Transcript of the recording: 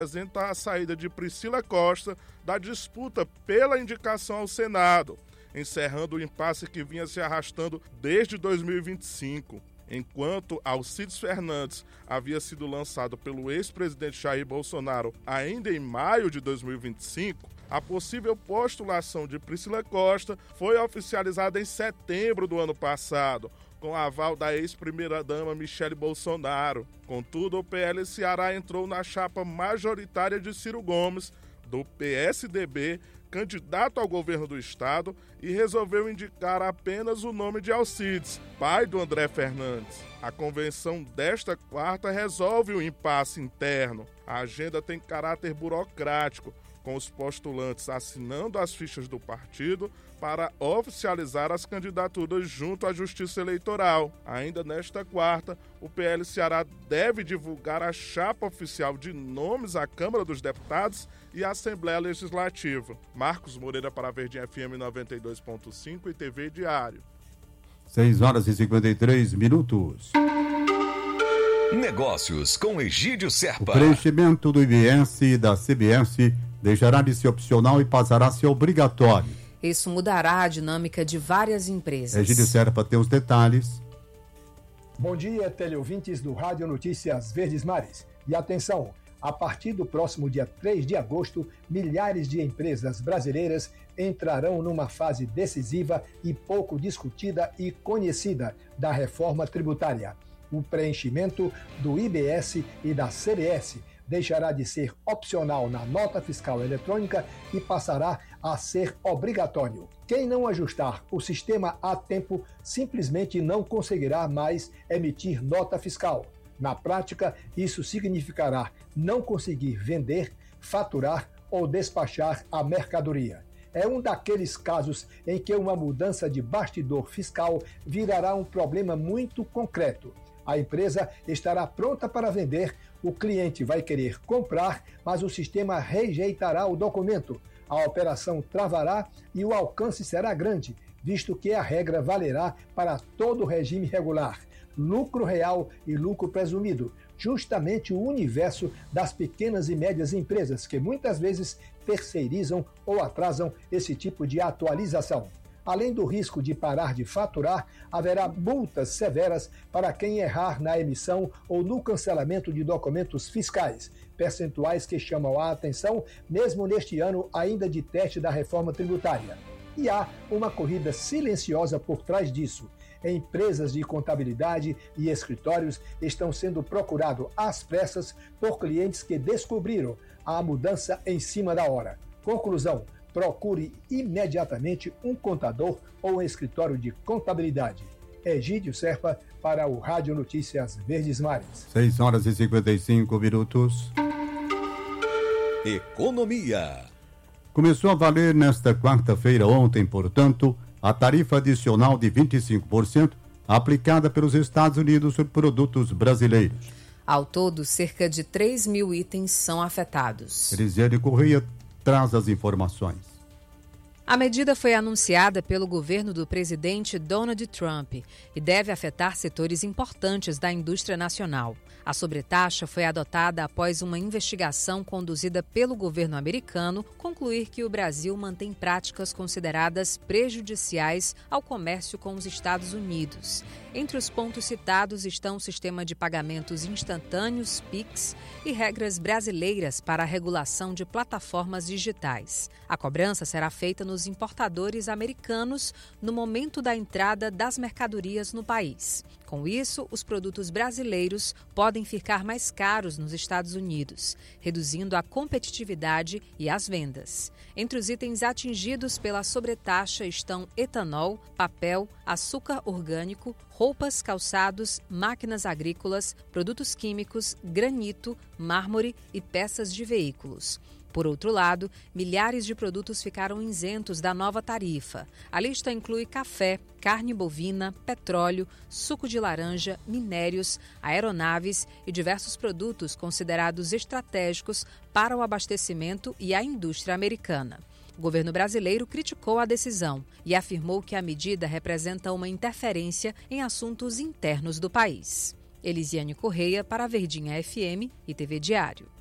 apresenta a saída de Priscila Costa da disputa pela indicação ao Senado, encerrando o impasse que vinha se arrastando desde 2025. Enquanto Alcides Fernandes havia sido lançado pelo ex-presidente Jair Bolsonaro ainda em maio de 2025, a possível postulação de Priscila Costa foi oficializada em setembro do ano passado, com aval da ex-primeira-dama Michele Bolsonaro. Contudo, o PL Ceará entrou na chapa majoritária de Ciro Gomes, do PSDB, candidato ao governo do estado, e resolveu indicar apenas o nome de Alcides, pai do André Fernandes. A convenção desta quarta resolve o impasse interno. A agenda tem caráter burocrático, com os postulantes assinando as fichas do partido para oficializar as candidaturas junto à Justiça Eleitoral. Ainda nesta quarta, o PL Ceará deve divulgar a chapa oficial de nomes à Câmara dos Deputados e à Assembleia Legislativa. Marcos Moreira para a Verdinha FM 92.5 e TV Diário. 6h53. Negócios com Egídio Serpa. O preenchimento do IBS e da CBS deixará de ser opcional e passará a ser obrigatório. Isso mudará a dinâmica de várias empresas. Egídio Serpa tem os detalhes. Bom dia, teleouvintes do Rádio Notícias Verdes Mares. E atenção, a partir do próximo dia 3 de agosto, milhares de empresas brasileiras entrarão numa fase decisiva e pouco discutida e conhecida da reforma tributária. O preenchimento do IBS e da CBS deixará de ser opcional na nota fiscal eletrônica e passará a ser obrigatório. Quem não ajustar o sistema a tempo simplesmente não conseguirá mais emitir nota fiscal. Na prática, isso significará não conseguir vender, faturar ou despachar a mercadoria. É um daqueles casos em que uma mudança de bastidor fiscal virará um problema muito concreto. A empresa estará pronta para vender, o cliente vai querer comprar, mas o sistema rejeitará o documento. A operação travará e o alcance será grande, visto que a regra valerá para todo o regime regular. Lucro real e lucro presumido, justamente o universo das pequenas e médias empresas, que muitas vezes terceirizam ou atrasam esse tipo de atualização. Além do risco de parar de faturar, haverá multas severas para quem errar na emissão ou no cancelamento de documentos fiscais, percentuais que chamam a atenção mesmo neste ano ainda de teste da reforma tributária. E há uma corrida silenciosa por trás disso. Empresas de contabilidade e escritórios estão sendo procurados às pressas por clientes que descobriram a mudança em cima da hora. Conclusão: procure imediatamente um contador ou um escritório de contabilidade. Egídio Serpa para o Rádio Notícias Verdes Mares. 6h55. Economia. Começou a valer nesta quarta-feira, ontem, portanto, a tarifa adicional de 25% aplicada pelos Estados Unidos por produtos brasileiros. Ao todo, cerca de 3 mil itens são afetados. Elisiane Correia traz as informações. A medida foi anunciada pelo governo do presidente Donald Trump e deve afetar setores importantes da indústria nacional. A sobretaxa foi adotada após uma investigação conduzida pelo governo americano concluir que o Brasil mantém práticas consideradas prejudiciais ao comércio com os Estados Unidos. Entre os pontos citados estão o sistema de pagamentos instantâneos, PIX, e regras brasileiras para a regulação de plataformas digitais. A cobrança será feita nos importadores americanos no momento da entrada das mercadorias no país. Com isso, os produtos brasileiros podem ficar mais caros nos Estados Unidos, reduzindo a competitividade e as vendas. Entre os itens atingidos pela sobretaxa estão etanol, papel, açúcar orgânico, roupas, calçados, máquinas agrícolas, produtos químicos, granito, mármore e peças de veículos. Por outro lado, milhares de produtos ficaram isentos da nova tarifa. A lista inclui café, carne bovina, petróleo, suco de laranja, minérios, aeronaves e diversos produtos considerados estratégicos para o abastecimento e a indústria americana. O governo brasileiro criticou a decisão e afirmou que a medida representa uma interferência em assuntos internos do país. Elisiane Correia para a Verdinha FM e TV Diário.